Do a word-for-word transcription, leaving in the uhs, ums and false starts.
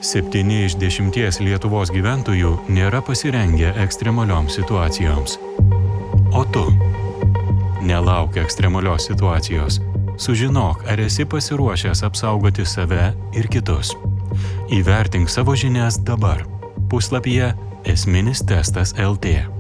Septyni iš dešimties Lietuvos gyventojų nėra pasirengę ekstremalioms situacijoms. O tu? Nelauk ekstremalios situacijos. Sužinok, ar esi pasiruošęs apsaugoti save ir kitus. Įvertink savo žinias dabar. Puslapyje esminis testas L T.